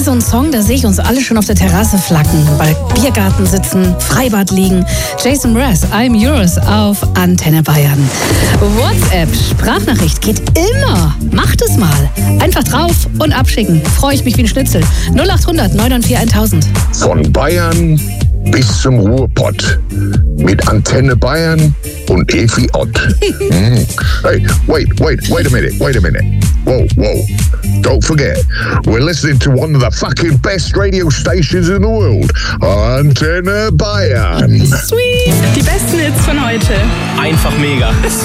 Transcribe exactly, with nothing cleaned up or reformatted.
so ein Song, da sehe ich uns alle schon auf der Terrasse flacken, bei Biergarten sitzen, Freibad liegen. Jason Mraz, I'm Yours auf Antenne Bayern. WhatsApp, Sprachnachricht geht immer. Macht es mal. Einfach drauf und abschicken. Freue ich mich wie ein Schnitzel. null acht hundert neun neun vier tausend. Von Bayern bis zum Ruhrpott. Mit Antenne Bayern und Efi Ott. mm. Hey, wait, wait, wait a minute, wait a minute. Whoa, whoa. Don't forget, we're listening to one of the fucking best radio stations in the world. Antenne Bayern. Sweet. Die besten Hits von heute. Einfach mega.